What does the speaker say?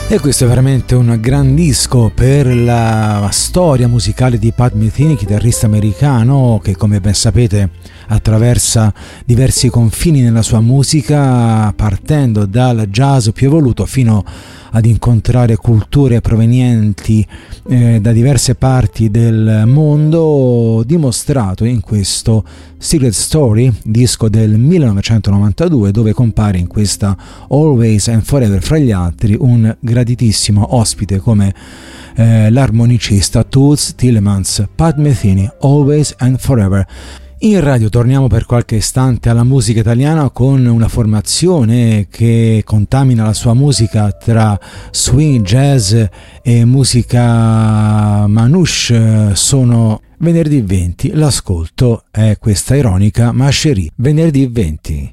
E questo è veramente un gran disco per la storia musicale di Pat Metheny, chitarrista americano che, come ben sapete, attraversa diversi confini nella sua musica, partendo dal jazz più evoluto fino ad incontrare culture provenienti da diverse parti del mondo, dimostrato in questo Secret Story, disco del 1992, dove compare in questa Always and Forever fra gli altri un graditissimo ospite come l'armonicista Toots Thielemans. Pat Metheny, Always and Forever. In radio torniamo per qualche istante alla musica italiana con una formazione che contamina la sua musica tra swing, jazz e musica manouche. Sono Venerdì 20, l'ascolto è questa ironica Ma Chérie, Venerdì 20.